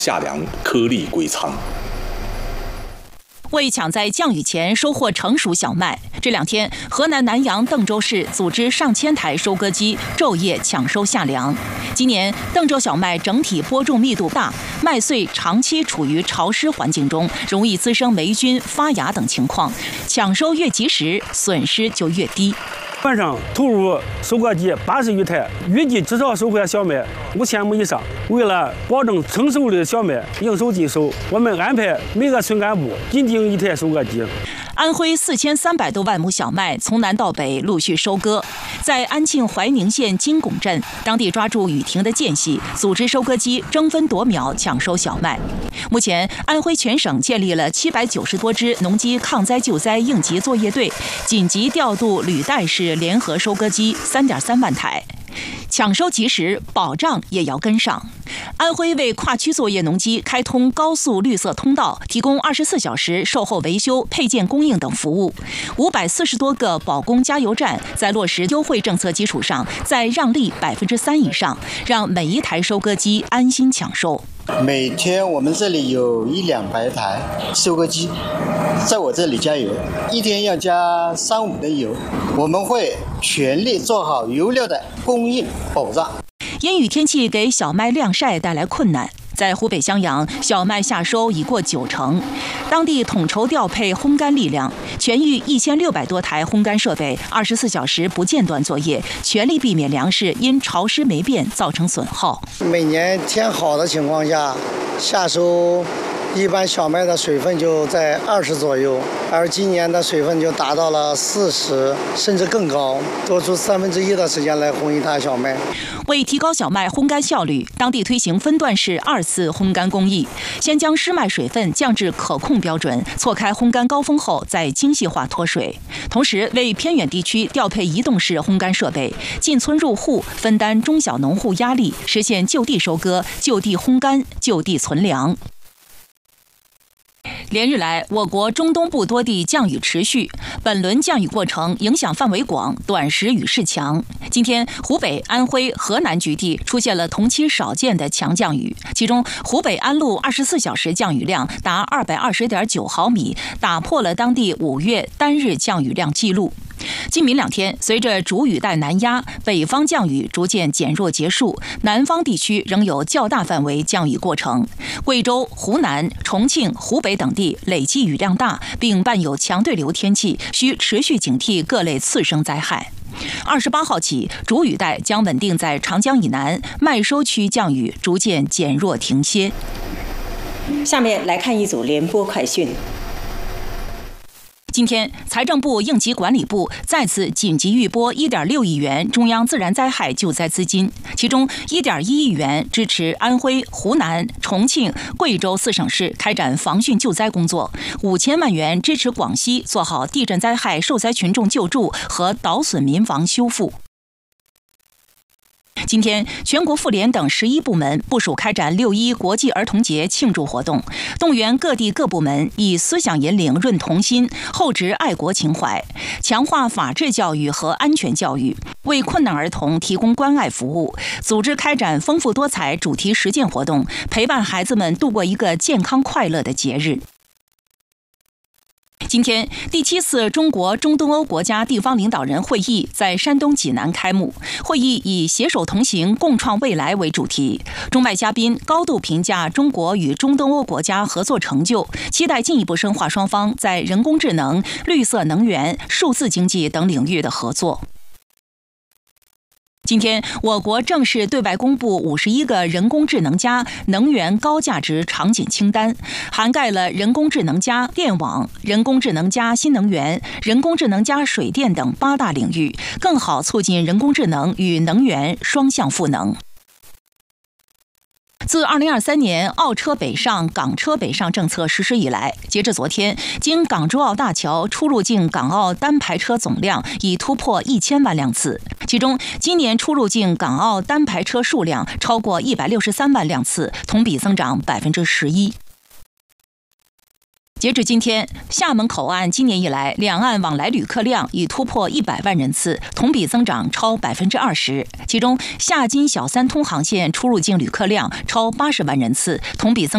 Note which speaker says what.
Speaker 1: 夏粮颗粒归仓。
Speaker 2: 为抢在降雨前收获成熟小麦，这2天，河南南阳邓州市组织上千台收割机昼夜抢收夏粮。今年邓州小麦整体播种密度大，麦穗长期处于潮湿环境中，容易滋生霉菌、发芽等情况。抢收越及时，损失就越低。
Speaker 3: 晚上投入收割机80余台，预计至少收获小麦5000亩以上。为了保证成熟的小麦应收尽收，我们安排每个村干部紧盯1台收割机。
Speaker 2: 安徽4300多万亩小麦从南到北陆续收割，在安庆怀宁县金拱镇，当地抓住雨停的间隙，组织收割机争分夺秒抢收小麦。目前，安徽全省建立了790多支农机抗灾救灾应急作业队，紧急调度履带式联合收割机3.3万台。抢收及时，保障也要跟上。安徽为跨区作业农机开通高速绿色通道，提供24小时售后维修、配件供应等服务。540多个保供加油站在落实优惠政策基础上，再让利3%以上，让每一台收割机安心抢收。
Speaker 4: 每天我们这里有100-200台收割机在我这里加油，一天要加3-5的油。我们会全力做好油料的供应保障。
Speaker 2: 阴雨天气给小麦晾晒带来困难。在湖北襄阳，小麦夏收已过90%，当地统筹调配烘干力量，全域1600多台烘干设备24小时不间断作业，全力避免粮食因潮湿霉变造成损耗。
Speaker 5: 每年天好的情况下，夏收一般小麦的水分就在20左右，而今年的水分就达到了40，甚至更高，多出1/3的时间来烘一台小麦。
Speaker 2: 为提高小麦烘干效率，当地推行分段式2次烘干工艺，先将湿麦水分降至可控标准，错开烘干高峰后再精细化脱水。同时，为偏远地区调配移动式烘干设备，进村入户，分担中小农户压力，实现就地收割、就地烘干、就地存粮。连日来，我国中东部多地降雨持续，本轮降雨过程影响范围广，短时雨势强。今天，湖北、安徽、河南局地出现了同期少见的强降雨，其中湖北安陆24小时降雨量达220.9毫米，打破了当地5月单日降雨量纪录。今明2天，随着主雨带南压，北方降雨逐渐减弱结束，南方地区仍有较大范围降雨过程。贵州、湖南、重庆、湖北等地累计雨量大，并伴有强对流天气，需持续警惕各类次生灾害。28号起，主雨带将稳定在长江以南，麦收区降雨逐渐减弱停歇。
Speaker 6: 下面来看一组联播快讯。
Speaker 2: 今天，财政部应急管理部再次紧急预拨1.6亿元中央自然灾害救灾资金，其中1.1亿元支持安徽、湖南、重庆、贵州4省市开展防汛救灾工作，5000万元支持广西做好地震灾害受灾群众救助和捣损民房修复。今天，全国妇联等11部门部署开展6·1国际儿童节庆祝活动，动员各地各部门以思想引领润童心，厚植爱国情怀，强化法治教育和安全教育，为困难儿童提供关爱服务，组织开展丰富多彩主题实践活动，陪伴孩子们度过一个健康快乐的节日。今天，第7次中国中东欧国家地方领导人会议在山东济南开幕。会议以“携手同行，共创未来”为主题。中外嘉宾高度评价中国与中东欧国家合作成就，期待进一步深化双方在人工智能、绿色能源、数字经济等领域的合作。今天，我国正式对外公布51个人工智能加能源高价值场景清单，涵盖了人工智能加电网、人工智能加新能源、人工智能加水电等8大领域，更好促进人工智能与能源双向赋能。自2023年澳车北上、港车北上政策实施以来，截至昨天，经港珠澳大桥出入境港澳单排车总量已突破1000万辆次，其中今年出入境港澳单排车数量超过163万辆次，同比增长11%。截至今天，厦门口岸今年以来两岸往来旅客量已突破100万人次，同比增长超20%。其中，厦金小三通航线出入境旅客量超80万人次，同比增